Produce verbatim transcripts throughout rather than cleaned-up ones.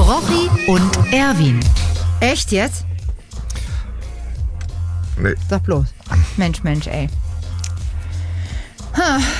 Brochi und Erwin. Echt jetzt? Nee. Sag bloß. Mensch, Mensch, ey. Ha.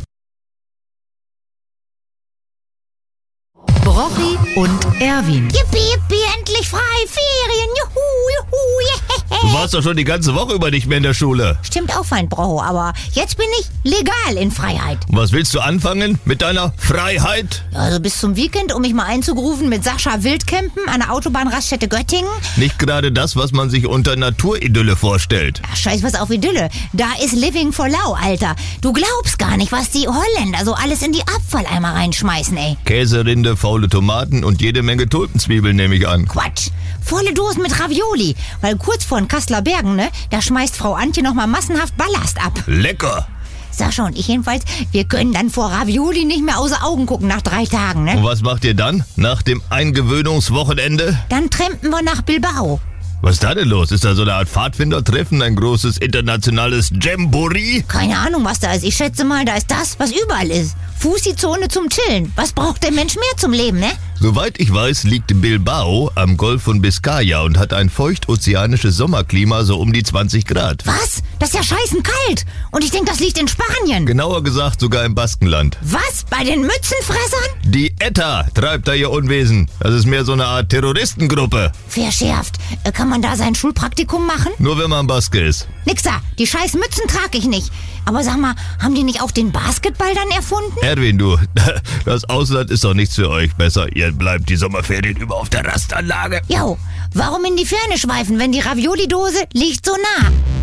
Brochi und Erwin. Yippie, yippie, endlich frei, Ferien, juhu, juhu, yeah. Du warst doch schon die ganze Woche über nicht mehr in der Schule. Stimmt auch, Feind Broho, aber jetzt bin ich legal in Freiheit. Was willst du anfangen mit deiner Freiheit? Also bis zum Weekend, um mich mal einzugrufen mit Sascha Wildcampen an der Autobahnraststätte Göttingen. Nicht gerade das, was man sich unter Naturidylle vorstellt. Ach, scheiß was auf Idylle. Da ist Living for Lau, Alter. Du glaubst gar nicht, was die Holländer so alles in die Abfalleimer reinschmeißen, ey. Käserinde, faule Tomaten und jede Menge Tulpenzwiebeln nehme ich an. Quatsch. Volle Dosen mit Ravioli. Weil kurz vor den Kasseler Bergen, ne, da schmeißt Frau Antje nochmal massenhaft Ballast ab. Lecker! Sascha und ich jedenfalls, wir können dann vor Ravioli nicht mehr außer Augen gucken nach drei Tagen, ne? Und was macht ihr dann? Nach dem Eingewöhnungswochenende? Dann trampen wir nach Bilbao. Was ist da denn los? Ist da so eine Art Pfadfindertreffen? Ein großes internationales Jamboree? Keine Ahnung, was da ist. Ich schätze mal, da ist das, was überall ist. Fussi-Zone zum Chillen. Was braucht der Mensch mehr zum Leben, ne? Soweit ich weiß, liegt Bilbao am Golf von Biscaya und hat ein feucht-ozeanisches Sommerklima so um die zwanzig Grad. Was? Das ist ja scheißen kalt. Und ich denke, das liegt in Spanien. Genauer gesagt sogar im Baskenland. Was? Bei den Mützenfressern? Die ETA treibt da ihr Unwesen. Das ist mehr so eine Art Terroristengruppe. Verschärft. Äh, Kann man da sein Schulpraktikum machen? Nur wenn man Baske ist. Nix da. Die scheiß Mützen trage ich nicht. Aber sag mal, haben die nicht auch den Basketball dann erfunden? Erwin, du, das Ausland ist doch nichts für euch. Besser, ihr bleibt die Sommerferien über auf der Rastanlage. Jo, warum in die Ferne schweifen, wenn die Ravioli-Dose liegt so nah?